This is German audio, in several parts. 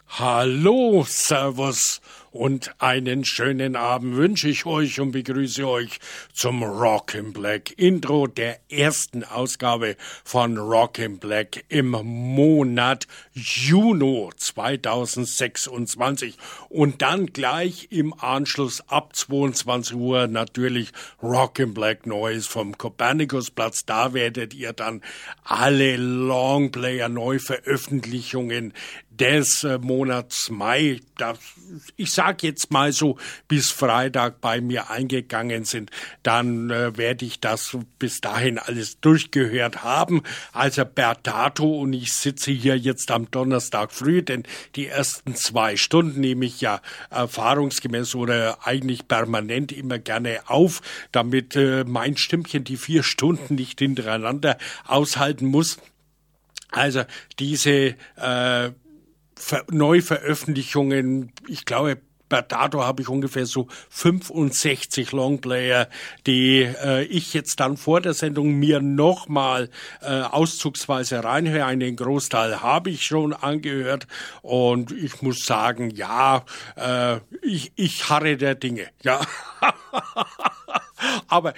Hallo, Servus und einen schönen Abend wünsche ich euch und begrüße euch zum Rockin' Black Intro der ersten Ausgabe von Rockin' Black im Monat Juni 2026 und dann gleich im Anschluss ab 22 Uhr natürlich Rockin' Black Neues vom Kopernikusplatz. Da werdet ihr dann alle Longplayer Neuveröffentlichungen des Monats Mai, ich sag jetzt mal so, bis Freitag bei mir eingegangen sind, dann werde ich das bis dahin alles durchgehört haben. Also per dato, und ich sitze hier jetzt am Donnerstag früh, denn die ersten 2 Stunden nehme ich ja erfahrungsgemäß oder eigentlich permanent immer gerne auf, damit mein Stimmchen die 4 Stunden nicht hintereinander aushalten muss. Also diese Neuveröffentlichungen, ich glaube, per dato habe ich ungefähr so 65 Longplayer, die ich jetzt dann vor der Sendung mir nochmal auszugsweise reinhöre. Einen Großteil habe ich schon angehört und ich muss sagen, ja, ich harre der Dinge, ja. Aber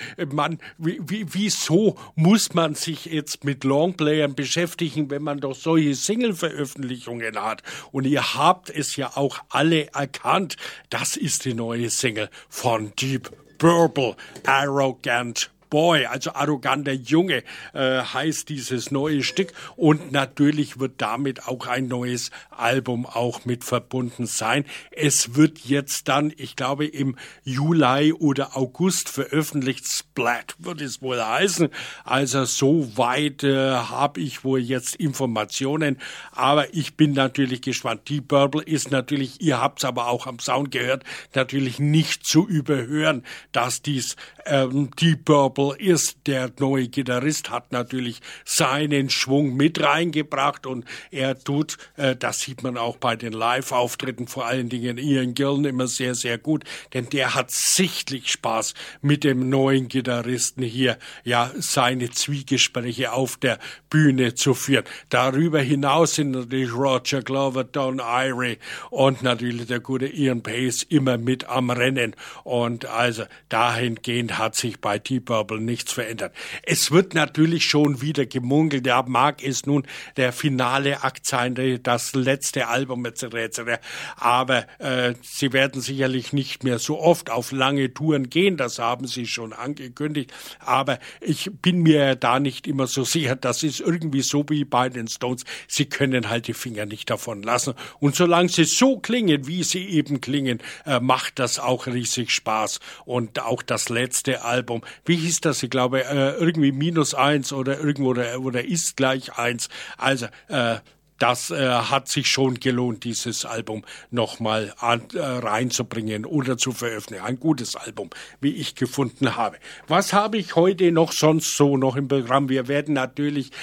wieso muss man sich jetzt mit Longplayern beschäftigen, wenn man doch solche Single-Veröffentlichungen hat? Und ihr habt es ja auch alle erkannt, das ist die neue Single von Deep Purple, Arrogant Boy, also arroganter Junge heißt dieses neue Stück, und natürlich wird damit auch ein neues Album auch mit verbunden sein. Es wird jetzt dann, ich glaube, im Juli oder August veröffentlicht. Splat wird es wohl heißen. Also so weit habe ich wohl jetzt Informationen, aber ich bin natürlich gespannt. Deep Purple ist natürlich, ihr habt es aber auch am Sound gehört, natürlich nicht zu überhören, dass dies Deep Purple ist. Der neue Gitarrist hat natürlich seinen Schwung mit reingebracht und er tut, das sieht man auch bei den Live-Auftritten, vor allen Dingen Ian Gillan immer sehr, sehr gut, denn der hat sichtlich Spaß mit dem neuen Gitarristen hier, ja, seine Zwiegespräche auf der Bühne zu führen. Darüber hinaus sind natürlich Roger Glover, Don Irie und natürlich der gute Ian Pace immer mit am Rennen, und also dahingehend hat sich bei Deep Purple nichts verändert. Es wird natürlich schon wieder gemunkelt, ja, mag es nun der finale Akt sein, das letzte Album etc. Aber sie werden sicherlich nicht mehr so oft auf lange Touren gehen, das haben sie schon angekündigt, aber ich bin mir da nicht immer so sicher, das ist irgendwie so wie bei den Stones, sie können halt die Finger nicht davon lassen, und solange sie so klingen, wie sie eben klingen, macht das auch riesig Spaß. Und auch das letzte Album, wie hieß das, ich glaube, irgendwie -1 oder irgendwo oder ist gleich 1. Also das hat sich schon gelohnt, dieses Album nochmal reinzubringen oder zu veröffentlichen. Ein gutes Album, wie ich gefunden habe. Was habe ich heute noch sonst so noch im Programm? Wir werden natürlich